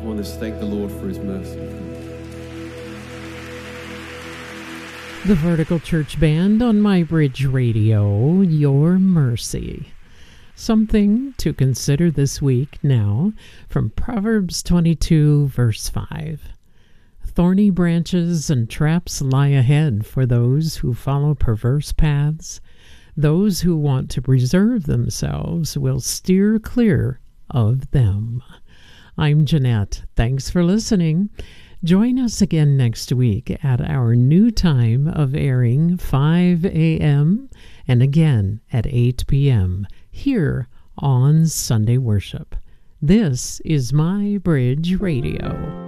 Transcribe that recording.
Come on, let's thank the Lord for his mercy. The Vertical Church Band on My Bridge Radio, Your Mercy. Something to consider this week now from Proverbs 22, verse 5. Thorny branches and traps lie ahead for those who follow perverse paths. Those who want to preserve themselves will steer clear of them. I'm Jeanette. Thanks for listening. Join us again next week at our new time of airing, 5 a.m. and again at 8 p.m. here on Sunday Worship. This is My Bridge Radio.